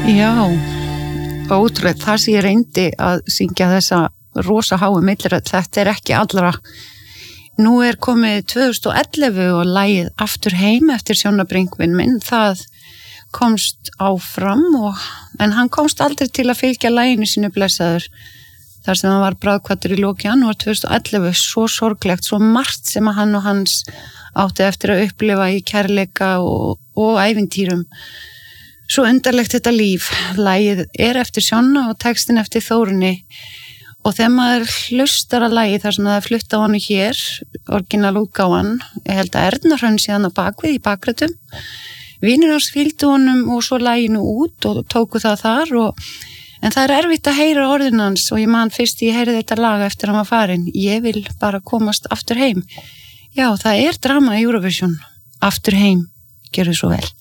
Já, ótrúlega, það sem ég reyndi að syngja þessa rosa háu millirödd, þetta ekki allra. Nú komið 2011 og lagið Aftur heim eftir Sjónabringvin minn, það komst áfram en hann komst aldrei til að fylgja laginu sínu blessaður. Þar sem hann var bráðkvaddur í lok janúar 2011, svo sorglegt, svo margt sem að hann og hans átti eftir að upplifa í kærleika og ævintýrum. Svo undarlegt þetta líf. Lagið eftir Sjonna og textin eftir Þórunni. Og þegar maður hlustar að lagið þar sem það flutt á hannu hér, orginalútgáfan, ég held að Erna Hrönn síðan á bakvið í bakgrötum. Vinir hans fylgdu honum og svo laginu út og tóku það þar en það erfitt að heyra orðin hans og ég man fyrst ég heyrði þetta lag eftir hann var farinn. Ég vil bara komast aftur heim. Já, það drama í Eurovision. Aftur heim. Gjörðu svo vel.